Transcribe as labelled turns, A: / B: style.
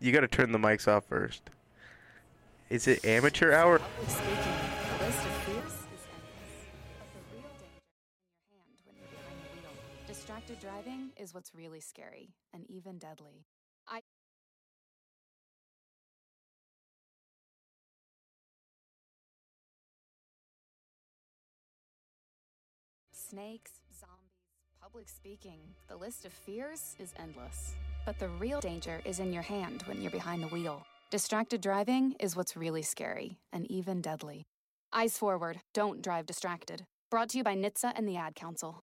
A: You gotta turn the mics off first. Is it amateur hour?
B: Public speaking, the list of fears is endless. But the real danger is in your hand when you're behind the wheel. Distracted driving is what's really scary and even deadly. Snakes, zombies, public speaking, the list of fears is endless. But the real danger is in your hand when you're behind the wheel. Distracted driving is what's really scary and even deadly. Eyes forward, don't drive distracted. Brought to you by NHTSA and the Ad Council.